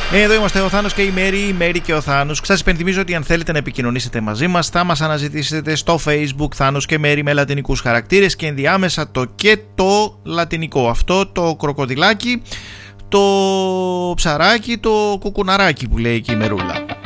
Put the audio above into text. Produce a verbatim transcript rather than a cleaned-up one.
Εδώ είμαστε ο Θάνος και η Μέρη, η Μέρη και ο Θάνος. Σας υπενθυμίζω ότι αν θέλετε να επικοινωνήσετε μαζί μας, θα μας αναζητήσετε στο Facebook Θάνος και Μέρη με λατινικούς χαρακτήρες και ενδιάμεσα το και το λατινικό. Αυτό το κροκοδιλάκι, το ψαράκι, το κουκουναράκι που λέει εκεί η Μερούλα.